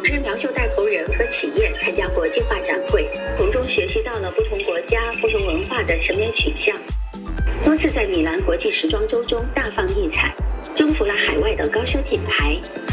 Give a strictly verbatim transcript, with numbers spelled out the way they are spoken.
织苗绣带头人和企业参加国际化展会，从中学习到了不同国家、不同文化的审美取向。多次在米兰国际时装周中大放异彩，征服了海外的高奢品牌。